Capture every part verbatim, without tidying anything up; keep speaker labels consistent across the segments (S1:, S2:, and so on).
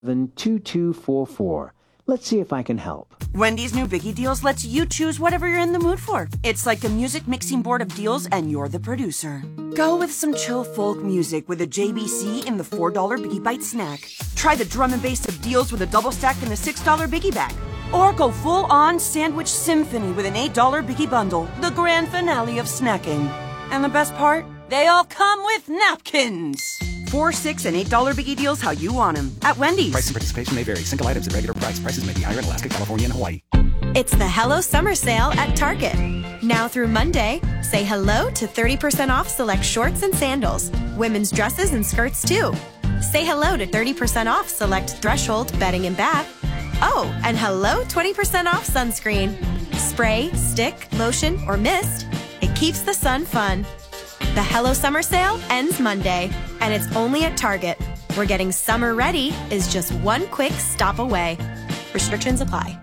S1: Then two two four four. Let's see if I can help.
S2: Wendy's new Biggie Deals lets you choose whatever you're in the mood for. It's like a music mixing board of deals, and you're the producer. Go with some chill folk music with a J B C in the four dollar Biggie Bite snack. Try the drum and bass of deals with a double stack in the six dollar Biggie Bag. Or go full-on sandwich symphony with an eight dollar Biggie Bundle, the grand finale of snacking. And the best part? They all come with napkins. Four, six, and eight dollar Biggie Deals how you want them at Wendy's.
S3: Price and participation may vary. Single items at regular price. Prices may be higher in Alaska, California, and Hawaii.
S4: It's the Hello Summer Sale at Target. Now through Monday, say hello to thirty percent off select shorts and sandals. Women's dresses and skirts too. Say hello to thirty percent off select Threshold bedding and bath. Oh, and hello twenty percent off sunscreen. Spray, stick, lotion, or mist. It keeps the sun fun. The Hello Summer Sale ends Monday, and it's only at Target, where getting summer ready is just one quick stop away. Restrictions apply.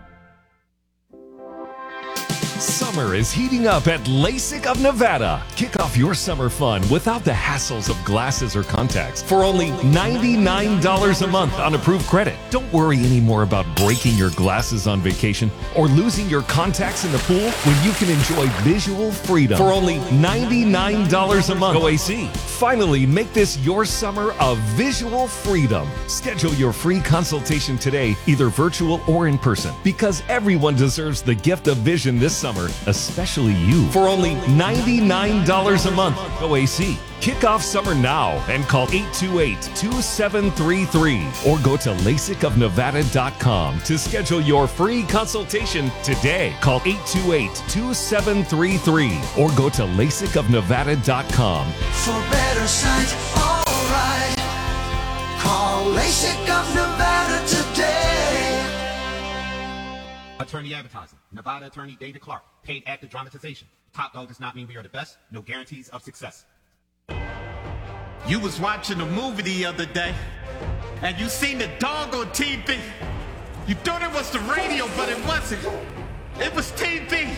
S5: Summer is heating up at LASIK of Nevada. Kick off your summer fun without the hassles of glasses or contacts for only ninety-nine dollars a month on approved credit. Don't worry anymore about breaking your glasses on vacation or losing your contacts in the pool when you can enjoy visual freedom for only ninety-nine dollars a month. O A C. Finally, make this your summer of visual freedom. Schedule your free consultation today, either virtual or in person, because everyone deserves the gift of vision this summer, especially you, for only ninety-nine dollars a month. O A C. Kick off summer now and call eight two eight, two seven three three or go to LASIK of Nevada dot com to schedule your free consultation today. Call eight two eight, two seven three three or go to LASIK of Nevada dot com.
S6: For better sight, all right. Call LASIK of Nevada today.
S7: Attorney advertising. Nevada attorney David Clark. Paid actor dramatization. Top dog does not mean we are the best. No guarantees of success.
S8: You was watching a movie the other day, and you seen the dog on T V. You thought it was the radio, but it wasn't. It was T V.